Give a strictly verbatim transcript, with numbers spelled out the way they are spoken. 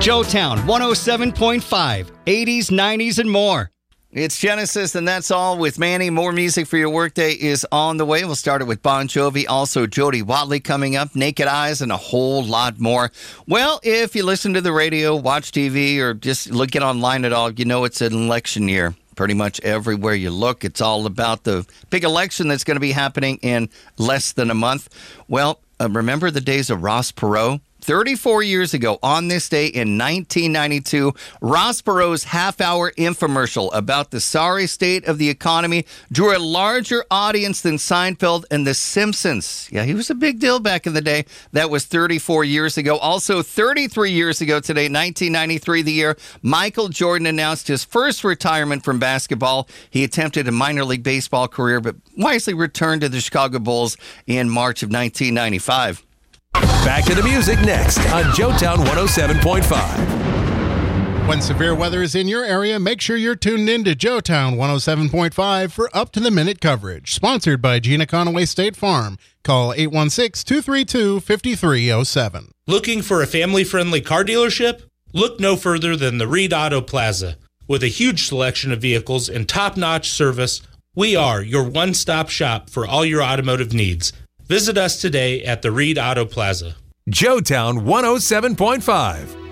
Joetown one oh seven point five, eighties, nineties, and more. It's Genesis, and that's all with Manny. More music for your workday is on the way. We'll start it with Bon Jovi, also Jody Watley coming up, Naked Eyes, and a whole lot more. Well, if you listen to the radio, watch T V, or just look it online at all, you know it's an election year. Pretty much everywhere you look, it's all about the big election that's going to be happening in less than a month. Well, uh, remember the days of Ross Perot? thirty-four years ago, on this day in nineteen ninety-two, Ross Perot's half-hour infomercial about the sorry state of the economy drew a larger audience than Seinfeld and The Simpsons. Yeah, he was a big deal back in the day. That was thirty-four years ago. Also, thirty-three years ago today, nineteen ninety-three, the year Michael Jordan announced his first retirement from basketball. He attempted a minor league baseball career, but wisely returned to the Chicago Bulls in March of nineteen ninety-five. Back to the music next on Joetown one oh seven point five. When severe weather is in your area, make sure you're tuned in to Joetown one oh seven point five for up-to-the-minute coverage. Sponsored by Gina Conaway State Farm. Call eight one six, two three two, five three zero seven. Looking for a family-friendly car dealership? Look no further than the Reed Auto Plaza. With a huge selection of vehicles and top-notch service, we are your one-stop shop for all your automotive needs. Visit us today at the Reed Auto Plaza. Joetown one oh seven point five.